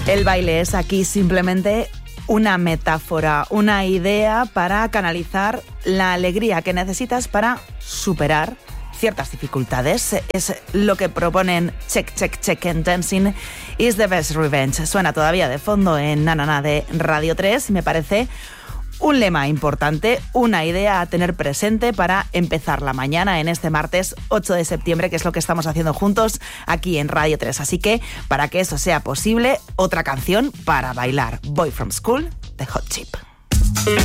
El baile es aquí simplemente una metáfora, una idea para canalizar la alegría que necesitas para superar ciertas dificultades. Es lo que proponen Check, Check, Check and Dancing is the best revenge. Suena todavía de fondo en Na Na Na de Radio 3. Me parece un lema importante, una idea a tener presente para empezar la mañana en este martes 8 de septiembre, que es lo que estamos haciendo juntos aquí en Radio 3. Así que, para que eso sea posible, otra canción para bailar. Boy from School, de Hot Chip.